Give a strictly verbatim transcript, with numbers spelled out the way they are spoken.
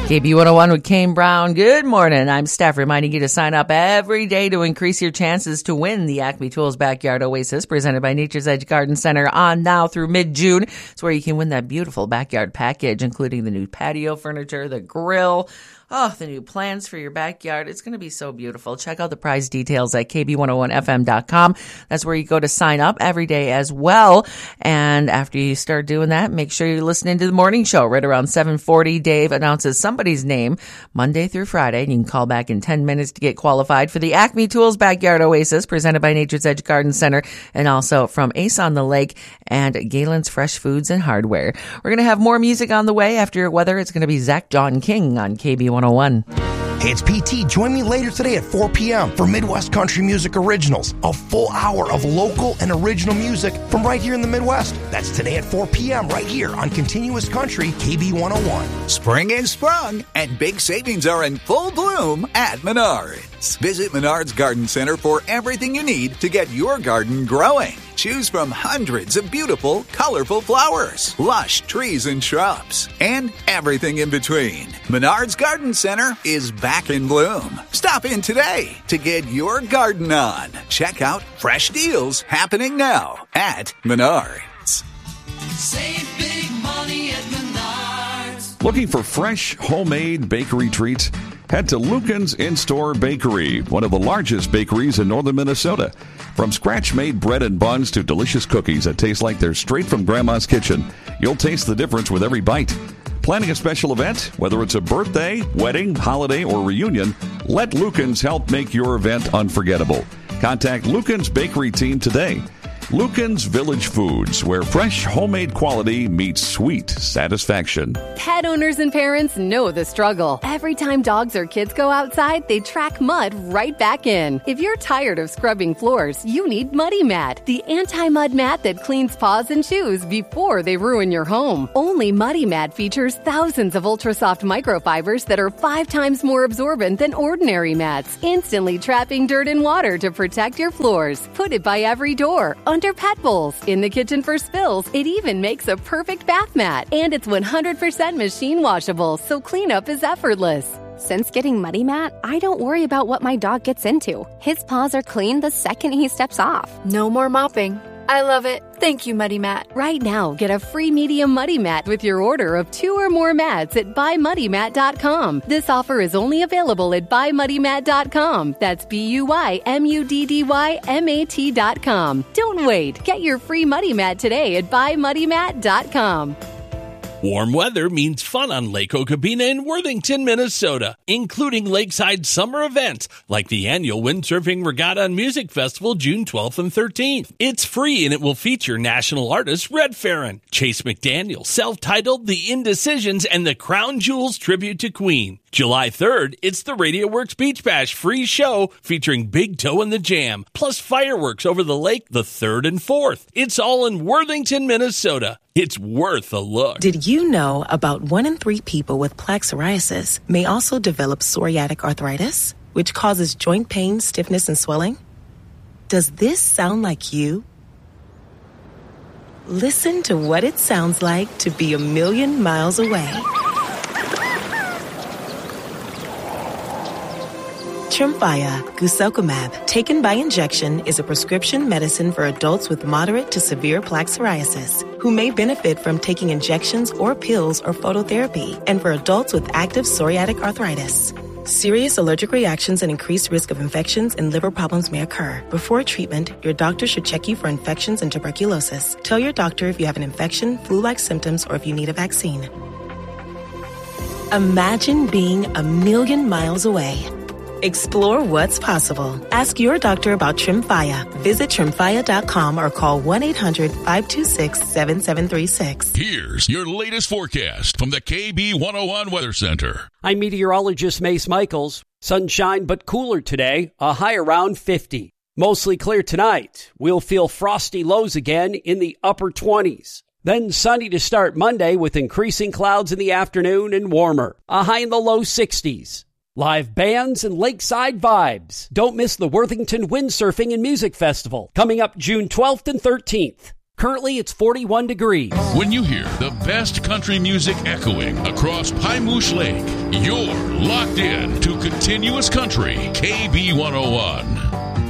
K B one oh one with Kane Brown. Good morning. I'm Steph, reminding you to sign up every day to increase your chances to win the Acme Tools Backyard Oasis presented by Nature's Edge Garden Center on now through mid-June. It's where you can win that beautiful backyard package, including the new patio furniture, the grill, oh, the new plants for your backyard. It's going to be so beautiful. Check out the prize details at K B one oh one F M dot com. That's where you go to sign up every day as well. And after you start doing that, make sure you're listening to the morning show right around seven forty. Dave announces somebody's name Monday through Friday. And you can call back in ten minutes to get qualified for the Acme Tools Backyard Oasis presented by Nature's Edge Garden Center and also from Ace on the Lake and Galen's Fresh Foods and Hardware. We're going to have more music on the way. After your weather, it's going to be Zach John King on K B one oh one. Hey, it's P T. Join me later today at four p.m. for Midwest Country Music Originals, a full hour of local and original music from right here in the Midwest. That's today at four p.m. right here on Continuous Country K B one oh one. Spring is sprung, and big savings are in full bloom at Menards. Visit Menards Garden Center for everything you need to get your garden growing. Choose from hundreds of beautiful, colorful flowers, lush trees and shrubs, and everything in between. Menards Garden Center is back in bloom. Stop in today to get your garden on. Check out fresh deals happening now at Menards. Save big money at Menards. Looking for fresh, homemade bakery treats? Head to Lucan's In-Store Bakery, one of the largest bakeries in northern Minnesota. From scratch-made bread and buns to delicious cookies that taste like they're straight from Grandma's kitchen, you'll taste the difference with every bite. Planning a special event? Whether it's a birthday, wedding, holiday, or reunion, let Lucan's help make your event unforgettable. Contact Lucan's Bakery team today. Lucan's Village Foods, where fresh, homemade quality meets sweet satisfaction. Pet owners and parents know the struggle. Every time dogs or kids go outside, they track mud right back in. If you're tired of scrubbing floors, you need Muddy Mat, the anti-mud mat that cleans paws and shoes before they ruin your home. Only Muddy Mat features thousands of ultra-soft microfibers that are five times more absorbent than ordinary mats, instantly trapping dirt and water to protect your floors. Put it by every door, under pet bowls, in the kitchen for spills. It even makes a perfect bath mat. And it's one hundred percent machine washable, so cleanup is effortless. Since getting Muddy Mat, I don't worry about what my dog gets into. His paws are clean the second he steps off. No more mopping. I love it. Thank you, Muddy Mat. Right now, get a free medium Muddy Mat with your order of two or more mats at buy muddy mat dot com. This offer is only available at buy muddy mat dot com. That's B U Y M U D D Y M A T dot com. Don't wait. Get your free Muddy Mat today at buy muddy mat dot com. Warm weather means fun on Lake Okabena in Worthington, Minnesota, including lakeside summer events like the annual Windsurfing Regatta and Music Festival June twelfth and thirteenth. It's free and it will feature national artists Red Farron, Chase McDaniel, self-titled The Indecisions, and the Crown Jewels Tribute to Queen. July third, it's the Radio Works Beach Bash free show featuring Big Toe and the Jam, plus fireworks over the lake the third and fourth. It's all in Worthington, Minnesota. It's worth a look. Did you know about one in three people with plaque psoriasis may also develop psoriatic arthritis, which causes joint pain, stiffness, and swelling? Does this sound like you? Listen to what it sounds like to be a million miles away. Tremfya guselkumab, taken by injection, is a prescription medicine for adults with moderate to severe plaque psoriasis who may benefit from taking injections or pills or phototherapy, and for adults with active psoriatic arthritis. Serious allergic reactions and increased risk of infections and liver problems may occur. Before treatment, your doctor should check you for infections and tuberculosis. Tell your doctor if you have an infection, flu-like symptoms, or if you need a vaccine. Imagine being a million miles away. Explore what's possible. Ask your doctor about Tremfya. Visit tremfya dot com or call one eight hundred five two six seven seven three six. Here's your latest forecast from the K B one oh one Weather Center. I'm meteorologist Mace Michaels. Sunshine but cooler today, a high around fifty. Mostly clear tonight. We'll feel frosty lows again in the upper twenties. Then sunny to start Monday with increasing clouds in the afternoon and warmer, a high in the low sixties. Live bands and lakeside vibes. Don't miss the Worthington Windsurfing and Music Festival coming up June twelfth and thirteenth. Currently, it's forty-one degrees. When you hear the best country music echoing across Pymouche Lake, you're locked in to Continuous Country, K B one oh one.